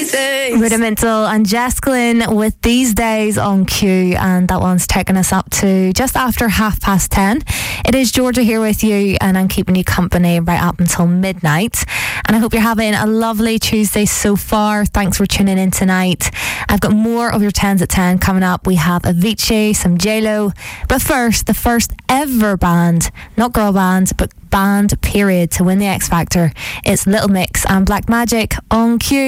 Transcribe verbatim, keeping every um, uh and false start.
Rudimental and Jesklyn with These Days on Q, and that one's taking us up to just after half past ten. It is Georgia here with you, and I'm keeping you company right up until midnight. And I hope you're having a lovely Tuesday so far. Thanks for tuning in tonight. I've got more of your tens at ten coming up. We have Avicii, some J-Lo, but first, the first ever band, not girl band, but band period, to win the X Factor. It's Little Mix and Black Magic on Q.